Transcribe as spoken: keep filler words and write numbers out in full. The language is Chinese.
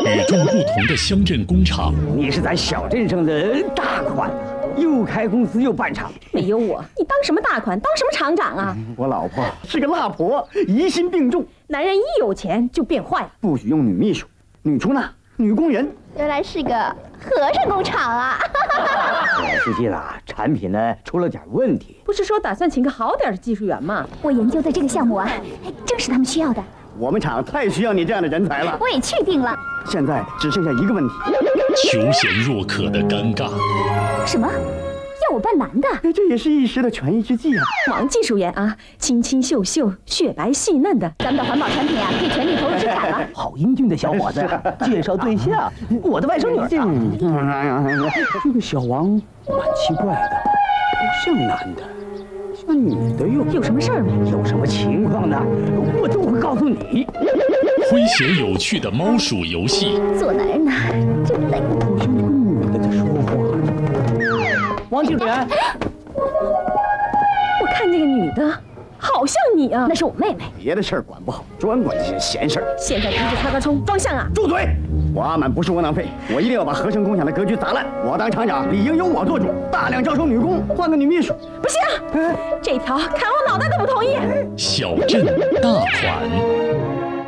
与众不同的乡镇工厂。 你是咱小镇上的大款，又开公司又办厂。 没有我，你当什么大款，当什么厂长啊？ 嗯、我老婆是个辣婆，疑心病重。 男人一有钱就变坏， 不许用女秘书、女出纳、女工人。 原来是个和尚工厂啊！ 最近啊，产品呢出了点问题。 不是说打算请个好点的技术员吗？ 我研究的这个项目啊，正是他们需要的。 我们厂太需要你这样的人才了。 我也确定了。 现在只剩下一个问题： 求贤若渴的尴尬。 什么？要我扮男的？ 这也是一时的权宜之计啊！ 王技术员啊，清清秀秀、雪白细嫩的， 咱们的环保产品啊，可以全力投入生产了。 好英俊的小伙子，介绍对象，我的外甥女儿啊。 这个小王蛮奇怪的，不像男的，像女的哟。 有什么事儿吗？ 有什么情况呢？我都会告诉你。 诙谐有趣的猫鼠游戏。 做男人呢，真累。 好像一个女的在说话。 王技术员， 我看这个女的好像你啊。 那是我妹妹。 别的事儿管不好，专管这些闲事儿。 现在鼻子擦个葱，装像啊！ 住嘴！我阿满不是窝囊废，我一定要把合成工厂的格局砸烂。我当厂长，理应由我做主，大量招收女工，换个女秘书。 不行，这条砍我脑袋都不同意。 小镇大款。